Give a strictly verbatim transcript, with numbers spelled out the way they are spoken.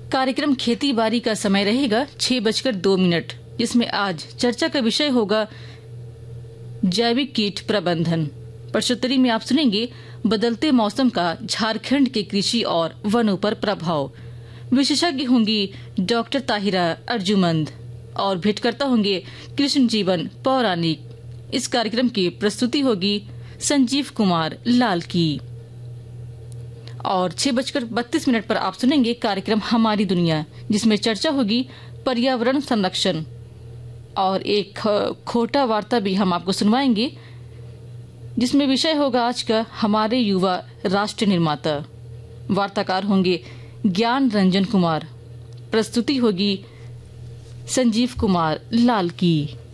कार्यक्रम खेती बाड़ी का समय रहेगा छह बजकर दो मिनट, जिसमें आज चर्चा का विषय होगा जैविक कीट प्रबंधन। प्रश्नोत्तरी में आप सुनेंगे बदलते मौसम का झारखंड के कृषि और वनों पर प्रभाव। विशेषज्ञ होंगी डॉक्टर ताहिरा अर्जुमंद और भेंटकर्ता होंगे कृष्ण जीवन पौराणिक। इस कार्यक्रम की प्रस्तुति होगी संजीव कुमार लाल की। और छह बजकर बत्तीस मिनट पर आप सुनेंगे कार्यक्रम हमारी दुनिया, जिसमें चर्चा होगी पर्यावरण संरक्षण और एक खोटा वार्ता भी हम आपको सुनवाएंगे, जिसमें विषय होगा आज का हमारे युवा राष्ट्र निर्माता। वार्ताकार होंगे ज्ञान रंजन कुमार। प्रस्तुति होगी संजीव कुमार लाल की।